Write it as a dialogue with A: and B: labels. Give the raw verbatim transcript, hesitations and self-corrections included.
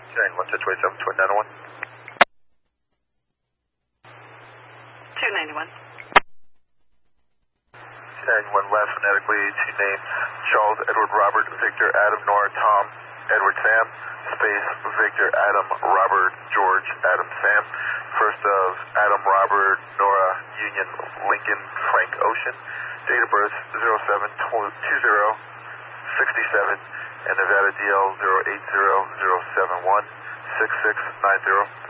A: two ninety-one, Situate seven, Twin nine oh one.
B: two ninety-one.
A: two ninety-one left, phonetically, two names, Charles, Edward, Robert, Victor, Adam, Nora, Tom, Edward, Sam, space, Victor, Adam, Robert, George, Adam, Sam. First of Adam, Robert, Nora, Union, Lincoln, Frank, Ocean. Date of birth zero seven two zero sixty-seven, and Nevada D L zero eight zero zero seven one six six nine zero.